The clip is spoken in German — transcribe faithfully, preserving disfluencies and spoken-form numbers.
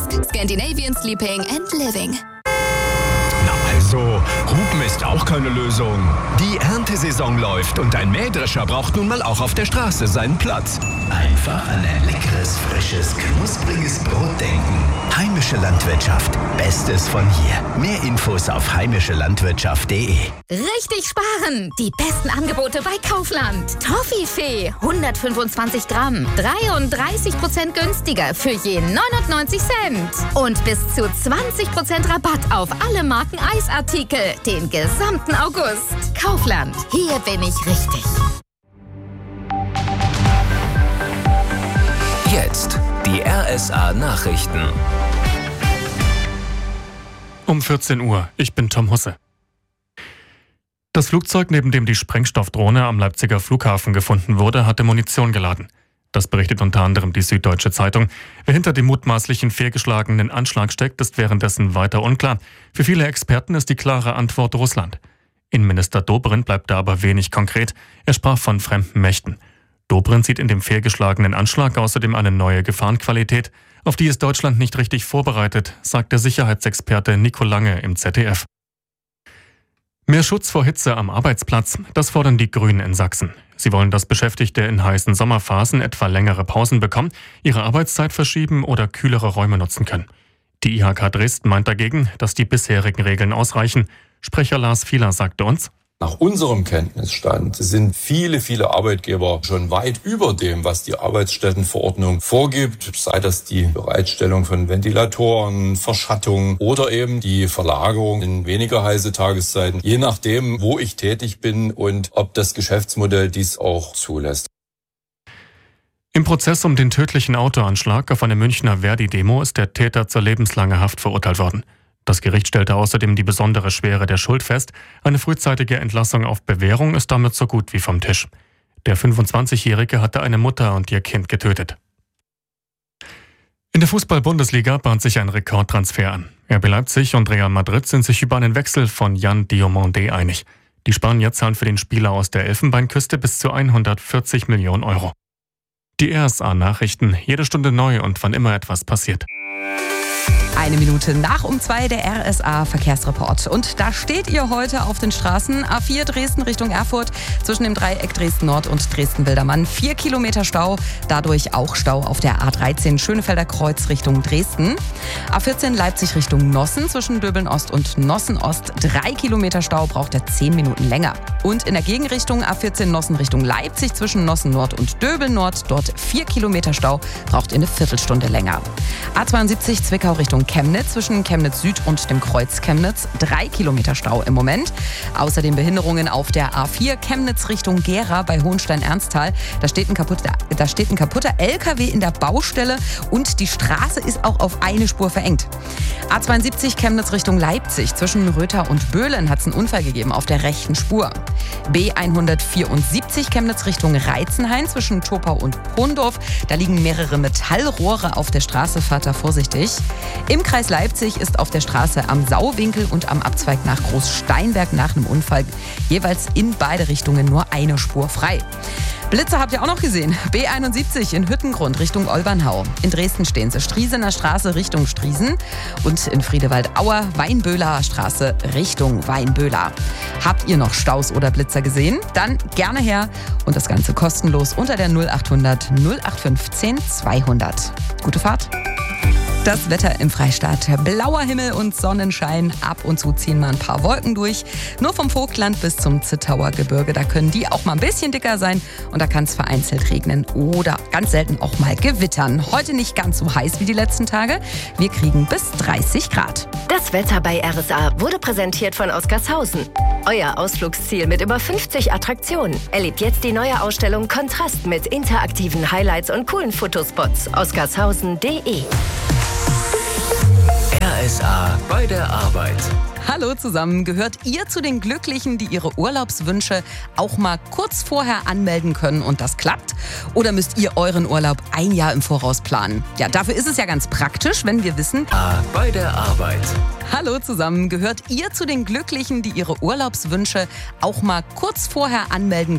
Nest. Scandinavian Sleeping and Living. Also, Hupen ist auch keine Lösung. Die Erntesaison läuft und ein Mähdrescher braucht nun mal auch auf der Straße seinen Platz. Einfach an ein leckeres, frisches, knuspriges Brot denken. Heimische Landwirtschaft. Bestes von hier. Mehr Infos auf heimische landwirtschaft punkt de. Richtig sparen! Die besten Angebote bei Kaufland. Toffifee, hundertfünfundzwanzig Gramm. dreiunddreißig Prozent günstiger für je neunundneunzig Cent. Und bis zu zwanzig Prozent Rabatt auf alle Marken Eisartikel. Den gesamten August. Kaufland. Hier bin ich richtig. Jetzt die R S A-Nachrichten. Um vierzehn Uhr. Ich bin Tom Husse. Das Flugzeug, neben dem die Sprengstoffdrohne am Leipziger Flughafen gefunden wurde, hatte Munition geladen. Das berichtet unter anderem die Süddeutsche Zeitung. Wer hinter dem mutmaßlichen fehlgeschlagenen Anschlag steckt, ist währenddessen weiter unklar. Für viele Experten ist die klare Antwort Russland. Innenminister Dobrindt bleibt da aber wenig konkret. Er sprach von fremden Mächten. Dobrindt sieht in dem fehlgeschlagenen Anschlag außerdem eine neue Gefahrenqualität, auf die ist Deutschland nicht richtig vorbereitet, sagt der Sicherheitsexperte Nico Lange im Z D F. Mehr Schutz vor Hitze am Arbeitsplatz, das fordern die Grünen in Sachsen. Sie wollen, dass Beschäftigte in heißen Sommerphasen etwa längere Pausen bekommen, ihre Arbeitszeit verschieben oder kühlere Räume nutzen können. Die I H K Dresden meint dagegen, dass die bisherigen Regeln ausreichen. Sprecher Lars Fieler sagte uns: Nach unserem Kenntnisstand sind viele, viele Arbeitgeber schon weit über dem, was die Arbeitsstättenverordnung vorgibt, sei das die Bereitstellung von Ventilatoren, Verschattung oder eben die Verlagerung in weniger heiße Tageszeiten, je nachdem, wo ich tätig bin und ob das Geschäftsmodell dies auch zulässt. Im Prozess um den tödlichen Autoanschlag auf eine Münchner Verdi-Demo ist der Täter zur lebenslanger Haft verurteilt worden. Das Gericht stellte außerdem die besondere Schwere der Schuld fest. Eine frühzeitige Entlassung auf Bewährung ist damit so gut wie vom Tisch. Der fünfundzwanzigjährige hatte eine Mutter und ihr Kind getötet. In der Fußball-Bundesliga bahnt sich ein Rekordtransfer an. R B Leipzig und Real Madrid sind sich über einen Wechsel von Jan Diomande einig. Die Spanier zahlen für den Spieler aus der Elfenbeinküste bis zu hundertvierzig Millionen Euro. Die R S A-Nachrichten, jede Stunde neu und wann immer etwas passiert. Eine Minute nach um zwei der R S A-Verkehrsreport. Und da steht ihr heute auf den Straßen. A vier Dresden Richtung Erfurt, zwischen dem Dreieck Dresden-Nord und Dresden-Wildermann. Vier Kilometer Stau, dadurch auch Stau auf der A dreizehn Schönefelder Kreuz Richtung Dresden. A vierzehn Leipzig Richtung Nossen, zwischen Döbeln-Ost und Nossen-Ost. Drei Kilometer Stau, braucht er zehn Minuten länger. Und in der Gegenrichtung A vierzehn Nossen Richtung Leipzig, zwischen Nossen-Nord und Döbeln-Nord. Dort vier Kilometer Stau, braucht ihr eine Viertelstunde länger. A zweiundsiebzig Zwickau Richtung Chemnitz, zwischen Chemnitz Süd und dem Kreuz Chemnitz. Drei Kilometer Stau im Moment. Außerdem Behinderungen auf der A vier Chemnitz Richtung Gera bei Hohenstein-Ernsthal. Da steht ein kaputter, da steht ein kaputter L K W in der Baustelle und die Straße ist auch auf eine Spur verengt. A zweiundsiebzig Chemnitz Richtung Leipzig. Zwischen Röther und Böhlen hat es einen Unfall gegeben auf der rechten Spur. B hundertvierundsiebzig Chemnitz Richtung Reizenhain, zwischen Topau und Pondorf. Da liegen mehrere Metallrohre auf der Straße, fahrt da vorsichtig. Im Kreis Leipzig ist auf der Straße am Sauwinkel und am Abzweig nach Großsteinberg nach einem Unfall jeweils in beide Richtungen nur eine Spur frei. Blitze habt ihr auch noch gesehen. B einundsiebzig in Hüttengrund Richtung Olbernhau. In Dresden stehen sie Striesener Straße Richtung Striesen und in Friedewald-Auer Weinböhler Straße Richtung Weinböhler. Habt ihr noch Staus oder Blitzer gesehen? Dann gerne her und das Ganze kostenlos unter der null achthundert null acht fünfzehn zweihundert. Gute Fahrt! Das Wetter im Freistaat. Blauer Himmel und Sonnenschein. Ab und zu ziehen mal ein paar Wolken durch. Nur vom Vogtland bis zum Zittauer Gebirge. Da können die auch mal ein bisschen dicker sein. Und da kann es vereinzelt regnen oder ganz selten auch mal gewittern. Heute nicht ganz so heiß wie die letzten Tage. Wir kriegen bis dreißig Grad. Das Wetter bei R S A wurde präsentiert von Oscarshausen. Euer Ausflugsziel mit über fünfzig Attraktionen. Erlebt jetzt die neue Ausstellung Kontrast mit interaktiven Highlights und coolen Fotospots. oscarshausen punkt de. R S A bei der Arbeit. Hallo zusammen, gehört ihr zu den Glücklichen, die ihre Urlaubswünsche auch mal kurz vorher anmelden können und das klappt? Oder müsst ihr euren Urlaub ein Jahr im Voraus planen? Ja, dafür ist es ja ganz praktisch, wenn wir wissen... A bei der Arbeit. Hallo zusammen, gehört ihr zu den Glücklichen, die ihre Urlaubswünsche auch mal kurz vorher anmelden